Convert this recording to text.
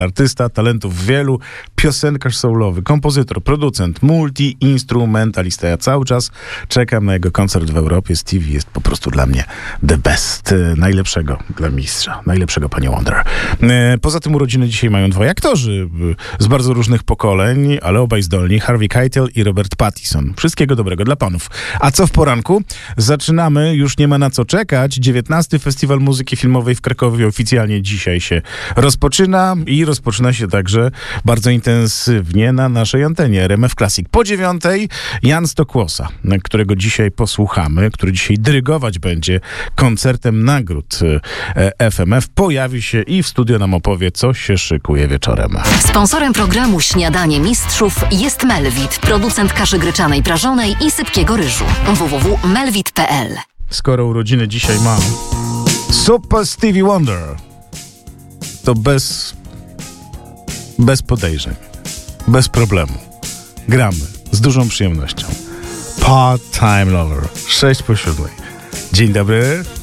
Artysta, talentów wielu, piosenkarz soulowy, kompozytor, producent, multi-instrumentalista. Ja cały czas czekam na jego koncert w Europie. Stevie jest po prostu dla mnie the best. Najlepszego dla mistrza. Najlepszego, panie Wonder. Poza tym urodziny dzisiaj mają dwaj aktorzy z bardzo różnych pokoleń, ale obaj zdolni. Harvey Keitel i Robert Pattinson. Wszystkiego dobrego dla panów. A co w poranku? Zaczynamy, już nie ma na co czekać. 19. Festiwal Muzyki Filmowej w Krakowie oficjalnie dzisiaj się rozpoczyna i rozpoczyna się także bardzo intensywnie na naszej antenie RMF Classic. Po 9 Jan Stokłosa, którego dzisiaj posłuchamy, który dzisiaj dyrygować będzie koncertem nagród FMF, pojawi się i w studio nam opowie, co się szykuje wieczorem. Sponsorem programu Śniadanie Mistrzów jest Melvit, producent kaszy gryczanej prażonej i sypkiego ryżu. www.melvit.pl. Skoro urodziny dzisiaj mam Super Stevie Wonder, to bez podejrzeń, bez problemu. Gramy z dużą przyjemnością. Part-Time Lover, 6 po 7. Dzień dobry.